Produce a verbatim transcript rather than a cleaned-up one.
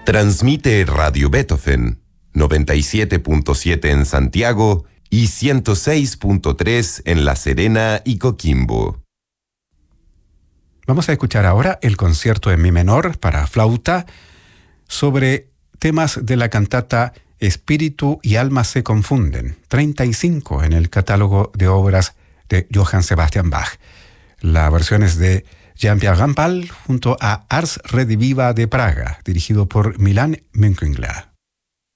Transmite Radio Beethoven, noventa y siete punto siete en Santiago y ciento seis punto tres en La Serena y Coquimbo. Vamos a escuchar ahora el concierto en mi menor para flauta sobre temas de la cantata Espíritu y alma se confunden, treinta y cinco en el catálogo de obras de Johann Sebastian Bach. La versión es de Jean-Pierre Rampal junto a Ars Rediviva de Praga, dirigido por Milan Münchengla.